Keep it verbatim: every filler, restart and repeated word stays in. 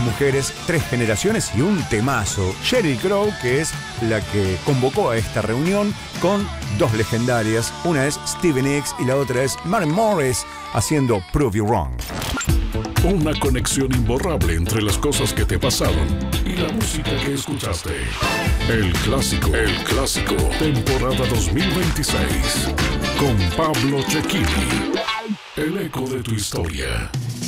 mujeres, tres generaciones y un temazo. Sheryl Crow, que es la que convocó a esta reunión con dos legendarias. Una es Stevie Nicks y la otra es Maren Morris haciendo Prove You Wrong. Una conexión imborrable entre las cosas que te pasaron y la música que escuchaste. El clásico, el clásico, temporada dos mil veintiséis, con Pablo Cecchini. El eco de tu historia.